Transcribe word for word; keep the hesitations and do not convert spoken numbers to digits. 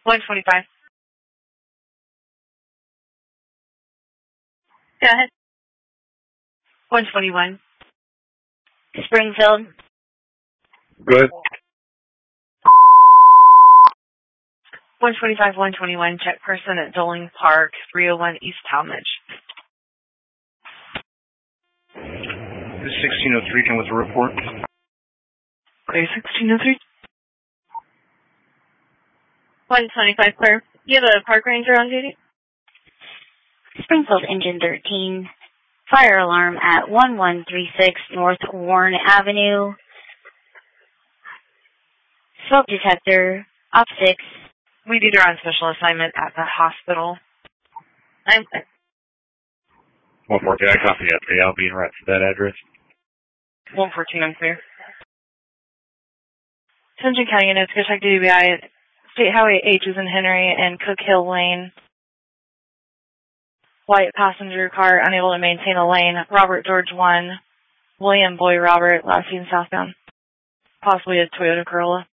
one twenty-five. Go ahead. one twenty-one. Springfield. Good. one twenty-five, one twenty-one. Check person at Doling Park, three oh one East Talmadge. This sixteen oh three, come with a report. Clear sixteen oh three. one twenty-five, clear. You have a park ranger on duty? Springfield Engine thirteen. Fire alarm at one one three six North Warren Avenue. Smoke detector, op six. We need her on special assignment at the hospital. I'm clear. one fourteen, I copy that. Okay, I'll be in right to that address. one fourteen, I'm clear. Central County units, go check D B I at State Highway H is in Henry and Cook Hill Lane. White passenger car unable to maintain a lane. Robert George one. William Boy Robert, last seen southbound. Possibly a Toyota Corolla.